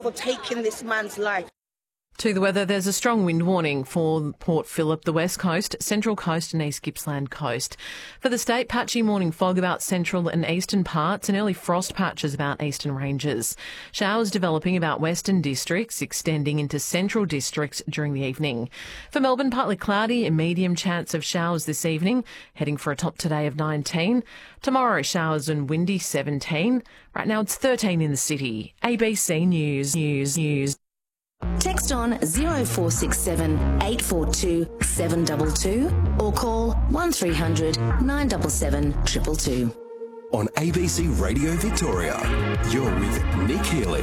for taking this man's life. To the weather, there's a strong wind warning for Port Phillip, the West Coast, Central Coast and East Gippsland Coast. For the state, patchy morning fog about central and eastern parts and early frost patches about eastern ranges. Showers developing about western districts, extending into central districts during the evening. For Melbourne, partly cloudy and medium chance of showers this evening, heading for a top today of 19. Tomorrow, showers and windy 17. Right now, it's 13 in the city. ABC News. Text on 0467 842 722 or call 1300 977 222. On ABC Radio Victoria, you're with Nick Healy.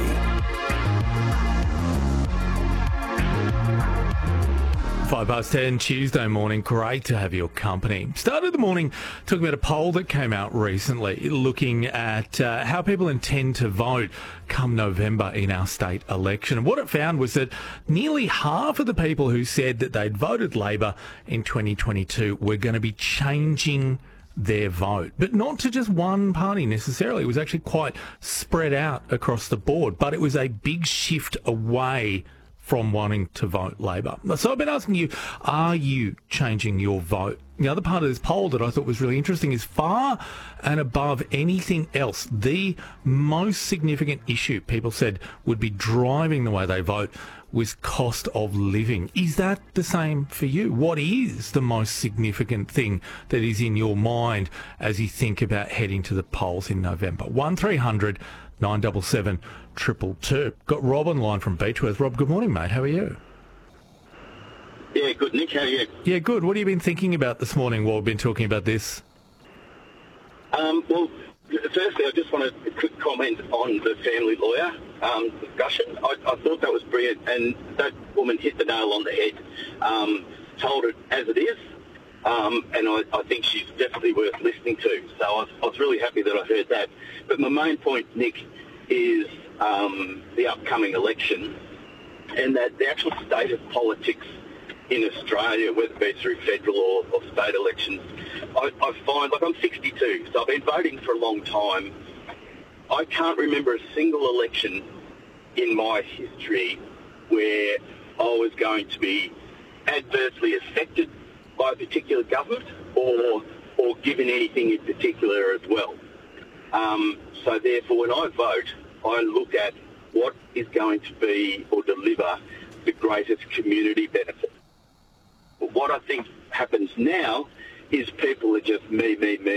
10:05 Tuesday morning. Great to have your company. Started the morning talking about a poll that came out recently looking at how people intend to vote come November in our state election. And what it found was that nearly half of the people who said that they'd voted Labor in 2022 were going to be changing their vote, but not to just one party necessarily. It was actually quite spread out across the board, but it was a big shift away from wanting to vote Labor. So I've been asking you, are you changing your vote? The other part of this poll that I thought was really interesting is far and above anything else, the most significant issue people said would be driving the way they vote was cost of living. Is that the same for you? What is the most significant thing that is in your mind as you think about heading to the polls in November? 1300 977 222. Got Rob on the line from Beechworth. Rob, good morning, mate. How are you? Yeah, good, Nick. How are you? Yeah, good. What have you been thinking about this morning while we've been talking about this? Well, firstly, I just want to quick comment on the family lawyer discussion. I thought that was brilliant, and that woman hit the nail on the head, told it as it is, and I think she's definitely worth listening to. So I was really happy that I heard that. But my main point, Nick, is the upcoming election, and that the actual state of politics in Australia, whether it be through federal or state elections, I find, like, I'm 62, so I've been voting for a long time. I can't remember a single election in my history where I was going to be adversely affected by a particular government or given anything in particular as well. So therefore, when I vote, I look at what is going to be or deliver the greatest community benefit. But what I think happens now is people are just me.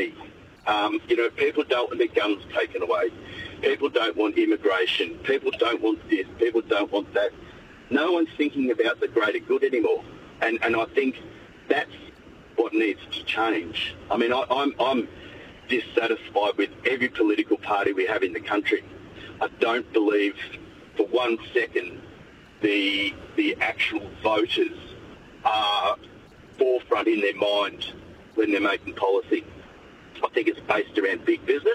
People don't want their guns taken away. People don't want immigration. People don't want this. People don't want that. No one's thinking about the greater good anymore. And I think that's what needs to change. I mean, I'm dissatisfied with every political party we have in the country. I don't believe for 1 second the actual voters are forefront in their mind when they're making policy. I think it's based around big business.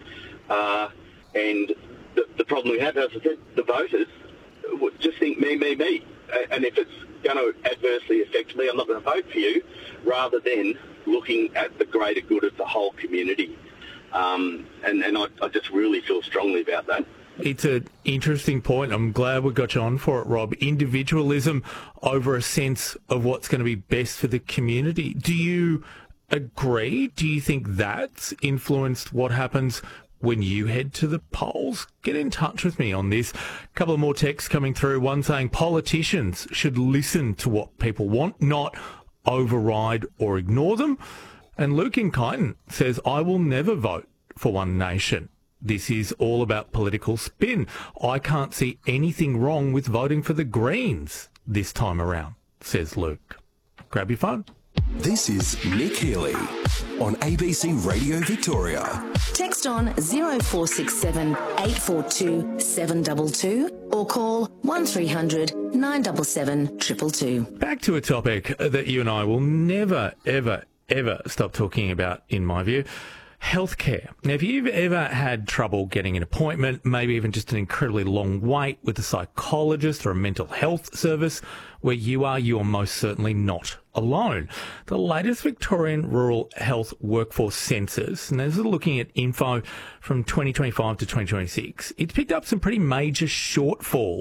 And the problem we have, as I said, the voters would just think me. And if it's going to adversely affect me, I'm not going to vote for you, rather than looking at the greater good of the whole community. And I just really feel strongly about that. It's an interesting point. I'm glad we got you on for it, Rob. Individualism over a sense of what's going to be best for the community. Do you agree? Do you think that's influenced what happens when you head to the polls? Get in touch with me on this. A couple of more texts coming through. One saying politicians should listen to what people want, not override or ignore them. And Luke in Kyneton says, I will never vote for One Nation. This is all about political spin. I can't see anything wrong with voting for the Greens this time around, says Luke. Grab your phone. This is Nick Healy on ABC Radio Victoria. Text on 0467 842 722 or call 1300 977 222. Back to a topic that you and I will never, ever stop talking about, in my view. Healthcare. Now, if you've ever had trouble getting an appointment, maybe even just an incredibly long wait with a psychologist or a mental health service where you are most certainly not alone. The latest Victorian Rural Health Workforce Census, and this is looking at info from 2025 to 2026, it's picked up some pretty major shortfalls